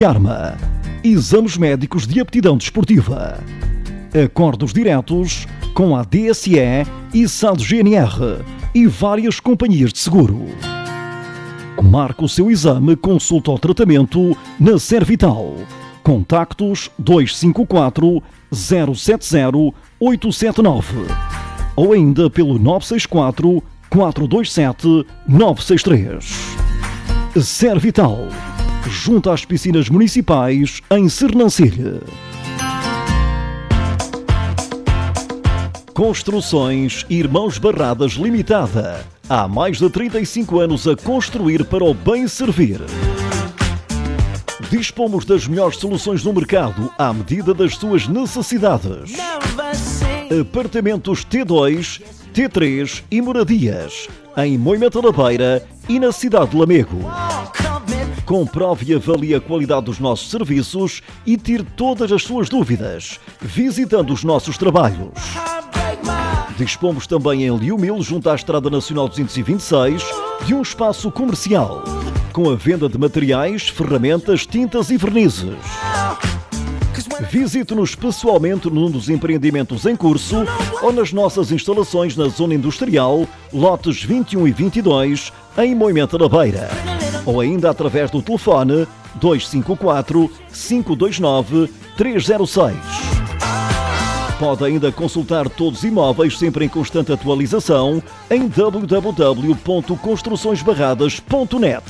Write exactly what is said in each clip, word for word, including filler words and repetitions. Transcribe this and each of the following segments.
Arma. Exames médicos de aptidão desportiva. Acordos diretos com a D S E e S A D G N R e várias companhias de seguro. Marque o seu exame, consulta ou tratamento na Servital. Contactos dois cinco quatro, zero sete zero, oito sete nove ou ainda pelo nove seis quatro, quatro dois sete, nove seis três. Servital, junto às piscinas municipais em Sernancelha. Construções Irmãos Barradas Limitada. Há mais de trinta e cinco anos a construir para o bem servir. Dispomos das melhores soluções no mercado à medida das suas necessidades. Apartamentos T dois, T três e moradias em Moimenta da Beira e na cidade de Lamego. Comprove e avalie a qualidade dos nossos serviços e tire todas as suas dúvidas visitando os nossos trabalhos. Dispomos também em Liumil, junto à Estrada Nacional duzentos e vinte e seis, de um espaço comercial com a venda de materiais, ferramentas, tintas e vernizes. Visite-nos pessoalmente num dos empreendimentos em curso ou nas nossas instalações na zona industrial, lotes vinte e um e vinte e dois, em Moimenta da Beira. Ou ainda através do telefone dois cinco quatro, cinco dois nove, três zero seis. Pode ainda consultar todos os imóveis sempre em constante atualização em w w w ponto construções barradas ponto net.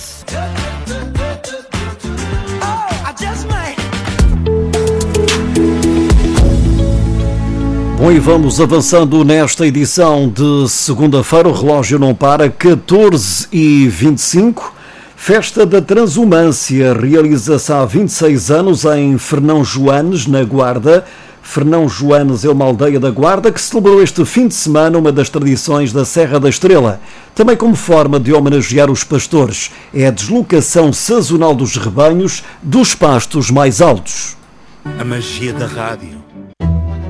Bom, e vamos avançando nesta edição de segunda-feira. O relógio não para, catorze e vinte e cinco. Festa da Transumância realiza-se há vinte e seis anos em Fernão Joanes, na Guarda. Fernão Joanes é uma aldeia da Guarda que celebrou este fim de semana uma das tradições da Serra da Estrela. Também como forma de homenagear os pastores. É a deslocação sazonal dos rebanhos dos pastos mais altos. A magia da rádio.